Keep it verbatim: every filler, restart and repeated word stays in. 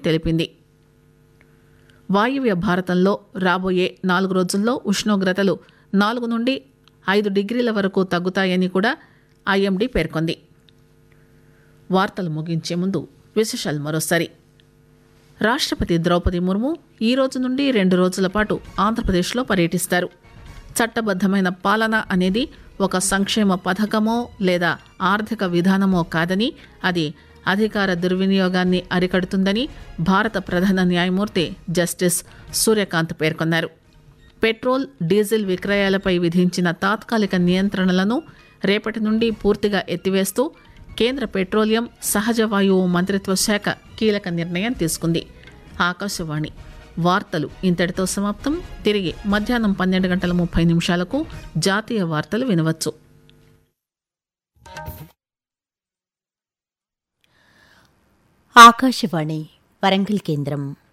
తెలిపింది. వాయువ్య భారతంలో రాబోయే నాలుగు రోజుల్లో ఉష్ణోగ్రతలు నాలుగు నుండి ఐదు డిగ్రీల వరకు తగ్గుతాయని కూడా ఐఎండీ పేర్కొంది. వార్తలు ముగించే ముందు విశేషాలు మరోసారి. రాష్ట్రపతి ద్రౌపది ముర్ము ఈ రోజు నుండి రెండు రోజుల పాటు ఆంధ్రప్రదేశ్లో పర్యటిస్తారు. చట్టబద్దమైన పాలన అనేది ఒక సంక్షేమ పథకమో లేదా ఆర్థిక విధానమో కాదని, అది అధికార దుర్వినియోగాన్ని అరికడుతుందని భారత ప్రధాన న్యాయమూర్తి జస్టిస్ సూర్యకాంత్ పేర్కొన్నారు. పెట్రోల్, డీజిల్ విక్రయాలపై విధించిన తాత్కాలిక నియంత్రణలను రేపటి నుండి పూర్తిగా ఎత్తివేస్తూ కేంద్ర పెట్రోలియం, సహజ వాయువు మంత్రిత్వ శాఖ కీలక నిర్ణయం తీసుకుంది. ఆకాశవాణి వార్తలు ఇంతటితో సమాప్తం. తిరిగి మధ్యాహ్నం పన్నెండు గంటల ముప్పై నిమిషాలకు జాతీయ వార్తలు వినవచ్చు. ఆకాశవాణి వరంగల్ కేంద్రం.